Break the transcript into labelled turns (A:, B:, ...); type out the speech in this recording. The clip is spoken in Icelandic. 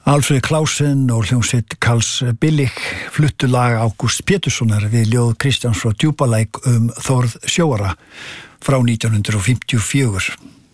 A: Alfred Klausen og hljómsveit Karls Billig fluttu lag Ágústs Péturssonar við ljóð Kristjáns frá Djúpalæk Þórð sjóara frá 1954.